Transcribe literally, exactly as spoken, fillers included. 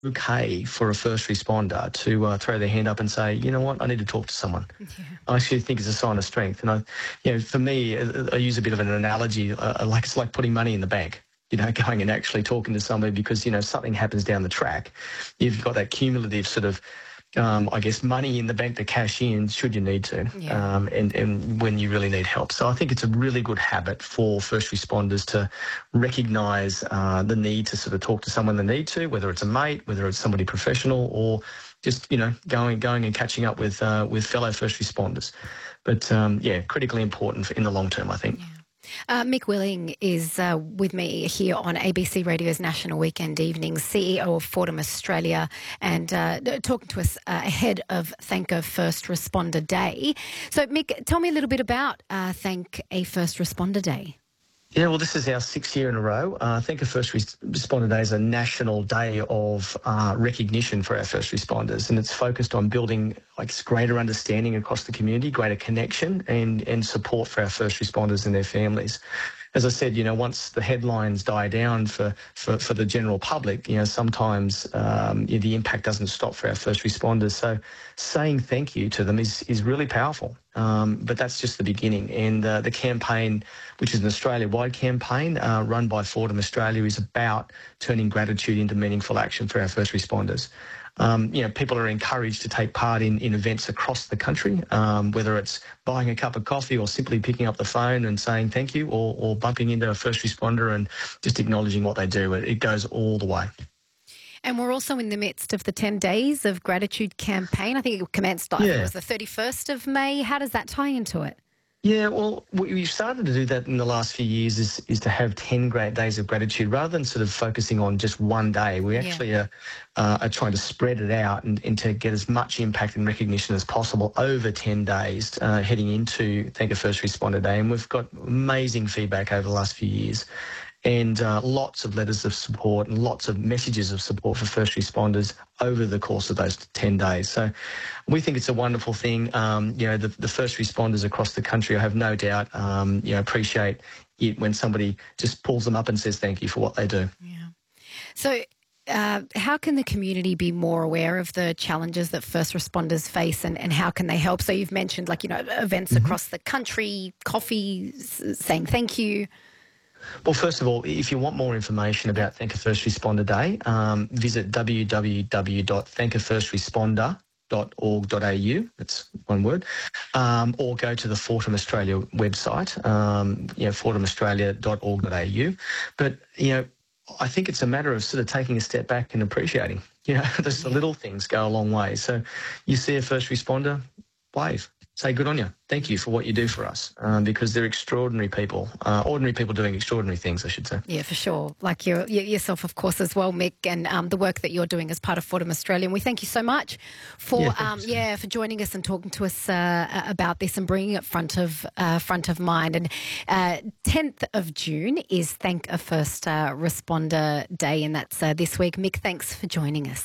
okay for a first responder to uh, throw their hand up and say, you know what, I need to talk to someone. Yeah. I actually think it's a sign of strength. And I, you know, for me, uh, I use a bit of an analogy, uh, like it's like putting money in the bank. You know, going and actually talking to somebody because, you know, something happens down the track. You've got that cumulative sort of, um, I guess, money in the bank to cash in should you need to, Yeah. um, and, and when you really need help. So I think it's a really good habit for first responders to recognise uh, the need to sort of talk to someone they need to, whether it's a mate, whether it's somebody professional, or just, you know, going going and catching up with uh, with fellow first responders. But, um, yeah, critically important for in the long term, I think. Yeah. Uh, Mick Willing is uh, with me here on A B C Radio's National Weekend Evenings, C E O of Fordham Australia, and uh, talking to us uh, ahead of Thank a First Responder Day. So, Mick, tell me a little bit about uh, Thank a First Responder Day. Yeah, well, this is our sixth year in a row. Uh, I think a First Responder Day is a national day of uh, recognition for our first responders, and it's focused on building like greater understanding across the community, greater connection, and and support for our first responders and their families. As I said, you know, once the headlines die down for, for, for the general public, you know, sometimes um, you know, the impact doesn't stop for our first responders. So saying thank you to them is, is really powerful. Um, but that's just the beginning. And uh, the campaign, which is an Australia-wide campaign uh, run by Fordham Australia, is about turning gratitude into meaningful action for our first responders. Um, you know, people are encouraged to take part in, in events across the country, um, whether it's buying a cup of coffee or simply picking up the phone and saying thank you, or, or bumping into a first responder and just acknowledging what they do. It, it goes all the way. And we're also in the midst of the ten days of gratitude campaign. I think it commenced, like, Yeah. it was the thirty-first of May. How does that tie into it? Yeah, well, we- we've started to do that in the last few years is, is to have ten great days of gratitude rather than sort of focusing on just one day. We Yeah. actually are, uh, are trying to spread it out and, and to get as much impact and recognition as possible over ten days uh, heading into Thank a First Responder Day. And we've got amazing feedback over the last few years, and uh, lots of letters of support and lots of messages of support for first responders over the course of those ten days. So we think it's a wonderful thing. Um, you know, the, the first responders across the country, I have no doubt, um, you know, appreciate it when somebody just pulls them up and says thank you for what they do. Yeah. So uh, how can the community be more aware of the challenges that first responders face, and, and how can they help? So you've mentioned, like, you know, events Mm-hmm. across the country, coffee, s- saying thank you. Well, first of all, if you want more information about Thank a First Responder Day, um, visit w w w dot thank a first responder dot org dot a u. That's one word. Um, or go to the Fordham Australia website, um, you know, fordham australia dot org dot a u. But, you know, I think it's a matter of sort of taking a step back and appreciating. You know, just the little things go a long way. So you see a first responder, wave. Say good on you. Thank you for what you do for us, um, because they're extraordinary people, uh, ordinary people doing extraordinary things, I should say. Yeah, for sure. Like you yourself, of course, as well, Mick, and um, the work that you're doing as part of Fordham Australia. And we thank you so much for Yeah, thank um, you. yeah for joining us and talking to us uh, about this and bringing it front of uh, front of mind. And uh, tenth of June is Thank a First uh, Responder Day, and that's uh, this week. Mick, thanks for joining us.